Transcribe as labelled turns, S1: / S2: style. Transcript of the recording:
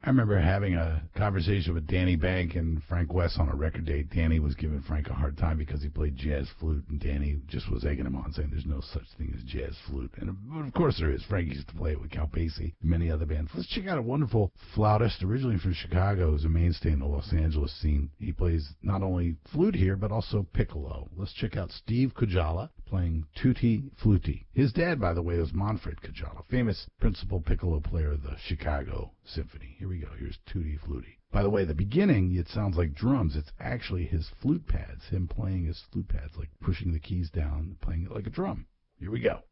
S1: I remember having a conversation with Danny Bank and Frank West on a record date. Danny was giving Frank a hard time because he played jazz flute, and Danny just was egging him on, saying there's no such thing as jazz flute. And of course there is. Frank used to play it with Count Basie and many other bands. Let's check out a wonderful flautist, originally from Chicago, who's a mainstay in the Los Angeles scene. He plays not only flute here, but also piccolo. Let's check out Steve Kujala playing Tutti Frutti. His dad, by the way, was Manfred Kujala, famous principal piccolo player of the Chicago Symphony. Here we go. Here's Tutti Frutti. By the way, the beginning, it sounds like drums. It's actually his flute pads, him playing his flute pads, like pushing the keys down, playing it like a drum. Here we go.